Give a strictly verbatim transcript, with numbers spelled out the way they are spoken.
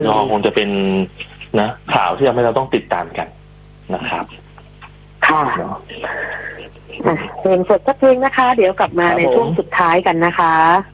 ก็คงจะเป็นนะข่าวที่ทำให้เราต้องติดตามกันนะครับค่ะเพลงสดสักเพลงนะคะเดี๋ยวกลับมาในช่วงสุดท้ายกันนะคะ